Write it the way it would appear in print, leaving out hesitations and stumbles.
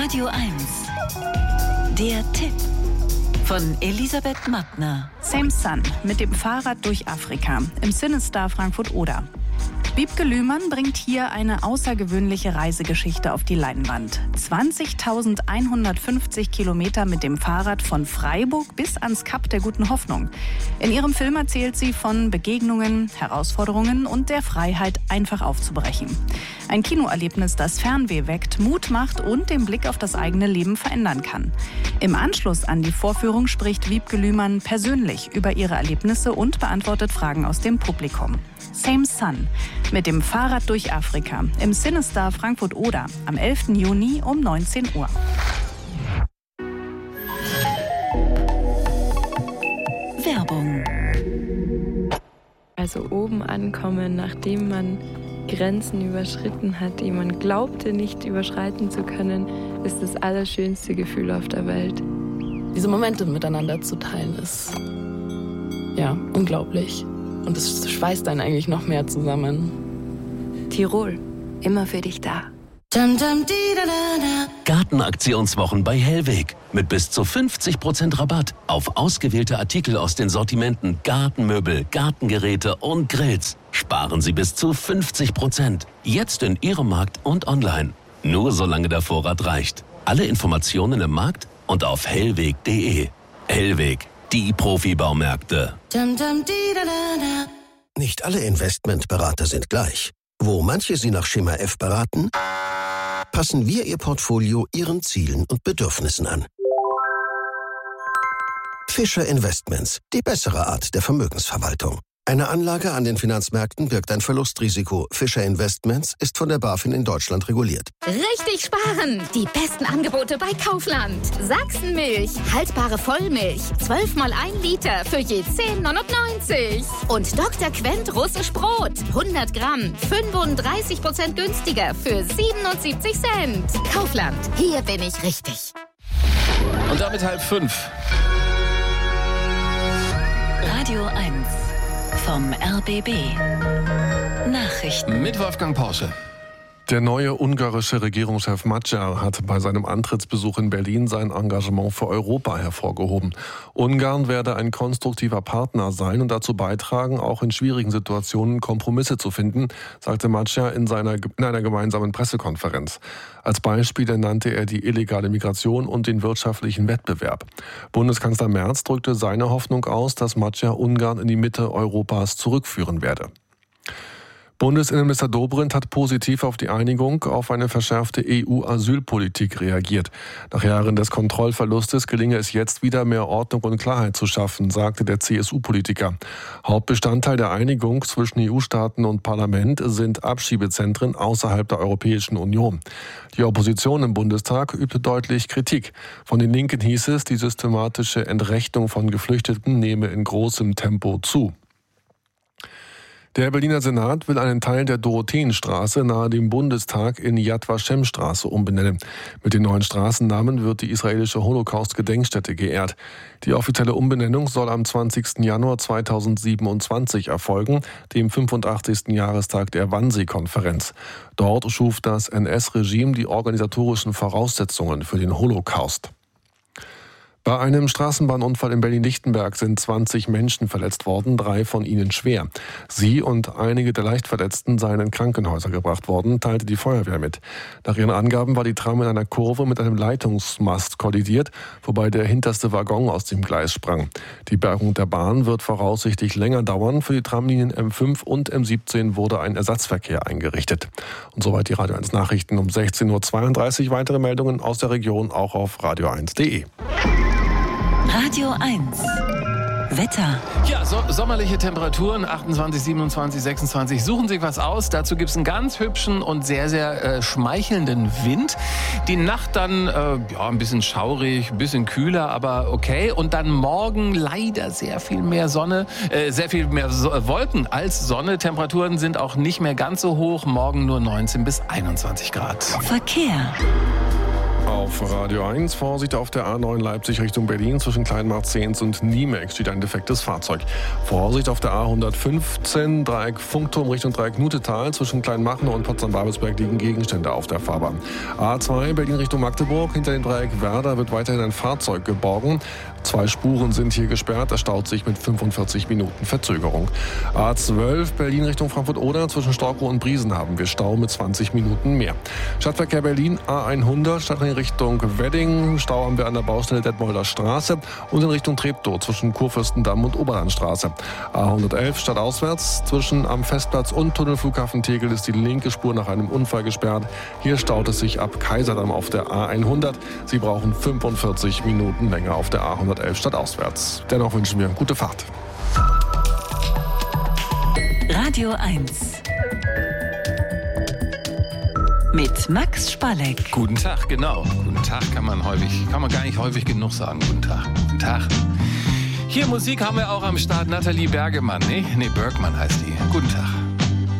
Radio 1. Der Tipp von Elisabeth Mattner. Same Sun mit dem Fahrrad durch Afrika im Cinestar Frankfurt-Oder. Wiebke Lühmann bringt hier eine außergewöhnliche Reisegeschichte auf die Leinwand. 20.150 Kilometer mit dem Fahrrad von Freiburg bis ans Kap der Guten Hoffnung. In ihrem Film erzählt sie von Begegnungen, Herausforderungen und der Freiheit, einfach aufzubrechen. Ein Kinoerlebnis, das Fernweh weckt, Mut macht und den Blick auf das eigene Leben verändern kann. Im Anschluss an die Vorführung spricht Wiebke Lühmann persönlich über ihre Erlebnisse und beantwortet Fragen aus dem Publikum. Same Sun mit dem Fahrrad durch Afrika im Cinestar Frankfurt-Oder am 11. Juni um 19 Uhr. Werbung. Also oben ankommen, nachdem man Grenzen überschritten hat, die man glaubte nicht überschreiten zu können, ist das allerschönste Gefühl auf der Welt. Diese Momente miteinander zu teilen ist ja unglaublich. Und es schweißt einen eigentlich noch mehr zusammen. Tirol, immer für dich da. Gartenaktionswochen bei Hellweg. Mit bis zu 50% Rabatt auf ausgewählte Artikel aus den Sortimenten Gartenmöbel, Gartengeräte und Grills. Sparen Sie bis zu 50%. Jetzt in Ihrem Markt und online. Nur solange der Vorrat reicht. Alle Informationen im Markt und auf hellweg.de. Hellweg, die Profibaumärkte. Nicht alle Investmentberater sind gleich. Wo manche Sie nach Schema F beraten, passen wir Ihr Portfolio Ihren Zielen und Bedürfnissen an. Fischer Investments, die bessere Art der Vermögensverwaltung. Eine Anlage an den Finanzmärkten birgt ein Verlustrisiko. Fischer Investments ist von der BaFin in Deutschland reguliert. Richtig sparen! Die besten Angebote bei Kaufland. Sachsenmilch, haltbare Vollmilch, 12 mal 1 Liter für je 10,99. Und Dr. Quent russisch Brot, 100 Gramm, 35% günstiger für 77 Cent. Kaufland, hier bin ich richtig. Und damit 4:30. Radio 1 vom RBB. Nachrichten Mit Wolfgang Porsche. Der neue ungarische Regierungschef Magyar hat bei seinem Antrittsbesuch in Berlin sein Engagement für Europa hervorgehoben. Ungarn werde ein konstruktiver Partner sein und dazu beitragen, auch in schwierigen Situationen Kompromisse zu finden, sagte Magyar in einer gemeinsamen Pressekonferenz. Als Beispiele nannte er die illegale Migration und den wirtschaftlichen Wettbewerb. Bundeskanzler Merz drückte seine Hoffnung aus, dass Magyar Ungarn in die Mitte Europas zurückführen werde. Bundesinnenminister Dobrindt hat positiv auf die Einigung auf eine verschärfte EU-Asylpolitik reagiert. Nach Jahren des Kontrollverlustes gelinge es jetzt wieder, mehr Ordnung und Klarheit zu schaffen, sagte der CSU-Politiker. Hauptbestandteil der Einigung zwischen EU-Staaten und Parlament sind Abschiebezentren außerhalb der Europäischen Union. Die Opposition im Bundestag übte deutlich Kritik. Von den Linken hieß es, die systematische Entrechtung von Geflüchteten nehme in großem Tempo zu. Der Berliner Senat will einen Teil der Dorotheenstraße nahe dem Bundestag in Yad Vashem-Straße umbenennen. Mit den neuen Straßennamen wird die israelische Holocaust-Gedenkstätte geehrt. Die offizielle Umbenennung soll am 20. Januar 2027 erfolgen, dem 85. Jahrestag der Wannsee-Konferenz. Dort schuf das NS-Regime die organisatorischen Voraussetzungen für den Holocaust. Bei einem Straßenbahnunfall in Berlin-Lichtenberg sind 20 Menschen verletzt worden, 3 von ihnen schwer. Sie und einige der Leichtverletzten seien in Krankenhäuser gebracht worden, teilte die Feuerwehr mit. Nach ihren Angaben war die Tram in einer Kurve mit einem Leitungsmast kollidiert, wobei der hinterste Waggon aus dem Gleis sprang. Die Bergung der Bahn wird voraussichtlich länger dauern. Für die Tramlinien M5 und M17 wurde ein Ersatzverkehr eingerichtet. Und soweit die Radio 1 Nachrichten um 16.32 Uhr. Weitere Meldungen aus der Region auch auf radio1.de. Radio 1 Wetter. Ja, sommerliche Temperaturen, 28, 27, 26. Suchen Sie was aus. Dazu gibt es einen ganz hübschen und sehr, sehr schmeichelnden Wind. Die Nacht dann ein bisschen schaurig, ein bisschen kühler, aber okay. Und dann morgen leider sehr viel mehr Sonne, Wolken als Sonne. Temperaturen sind auch nicht mehr ganz so hoch. Morgen nur 19 bis 21 Grad. Verkehr. Auf Radio 1, Vorsicht auf der A9 Leipzig Richtung Berlin zwischen Kleinmarzens und Niemek steht ein defektes Fahrzeug. Vorsicht auf der A115 Dreieck Funkturm Richtung Dreieck Nutetal zwischen Kleinmachnow und Potsdam-Babelsberg liegen Gegenstände auf der Fahrbahn. A2 Berlin Richtung Magdeburg, hinter dem Dreieck Werder wird weiterhin ein Fahrzeug geborgen. 2 Spuren sind hier gesperrt, es staut sich mit 45 Minuten Verzögerung. A12 Berlin Richtung Frankfurt-Oder zwischen Storkow und Briesen haben wir Stau mit 20 Minuten mehr. Stadtverkehr Berlin A100 Stadtring Richtung Wedding, Stau haben wir an der Baustelle Detmolder Straße und in Richtung Treptow zwischen Kurfürstendamm und Oberlandstraße. A111 stadtauswärts zwischen am Festplatz und Tunnelflughafen Tegel ist die linke Spur nach einem Unfall gesperrt. Hier staut es sich ab Kaiserdamm auf der A100. Sie brauchen 45 Minuten länger auf der A111 stadtauswärts. Dennoch wünschen wir gute Fahrt. Radio 1 mit Max Spalleck. Guten Tag, genau. Guten Tag kann man gar nicht häufig genug sagen. Guten Tag. Guten Tag. Hier Musik haben wir auch am Start. Nathalie Bergemann. Nee, Bergmann heißt die. Guten Tag.